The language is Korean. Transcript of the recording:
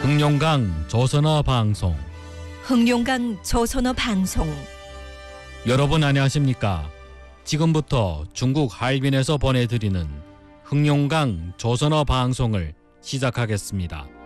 흥룡강 조선어 방송. 흥룡강 조선어 방송. 여러분 안녕하십니까? 지금부터 중국 하얼빈에서 보내드리는 흥룡강 조선어 방송을 시작하겠습니다.